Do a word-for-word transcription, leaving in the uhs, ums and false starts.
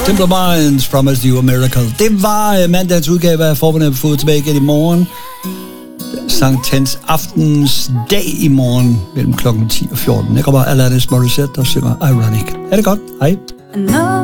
Simple Minds, Promise You a Miracle. Det var uh, mandagens udgave af Forberedt på fod, tilbage igen i morgen. Sankt Hans aftens dag i morgen mellem klokken ti og fjorten. Jeg kommer Alanis Morissette, der synger Ironic. Er det godt? Hej.